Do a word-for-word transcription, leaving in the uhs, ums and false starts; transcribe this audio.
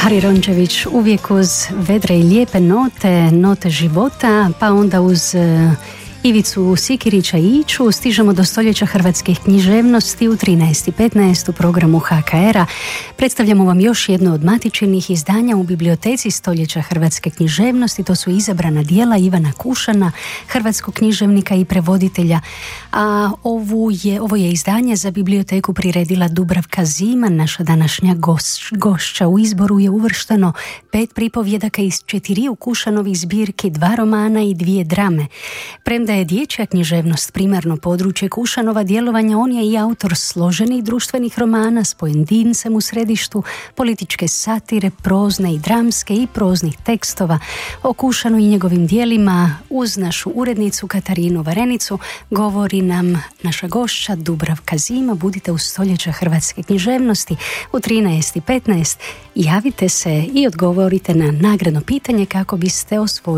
Hari Rončević uvijek uz vedre i lijepe note, note života, pa onda uz Ivicu Sikirića i Iću stižemo do stoljeća hrvatskih književnosti u trinaest i petnaest u programu H K R-a. Predstavljamo vam još jedno od matičnih izdanja u biblioteci stoljeća hrvatske književnosti. To su izabrana djela Ivana Kušana, hrvatskog književnika i prevoditelja. A ovu je, ovo je izdanje za biblioteku priredila Dubravka Ziman, naša današnja goš, gošća. U izboru je uvršteno pet pripovjedaka iz četiriju Kušanovih zbirki, dva romana i dvije drame. Premda je dječja književnost primarno područje Kušanova djelovanja, on je i autor složenih društvenih romana s pojedinancem u središtu, političke satire, prozne i dramske i proznih tekstova. O Kušanu i njegovim djelima uz našu urednicu Katarinu Varenicu govori nam naša gošća Dubravka Zima. Budite u stoljeća hrvatske književnosti u trinaest i petnaest. Javite se i odgovorite na nagradno pitanje kako biste osvojili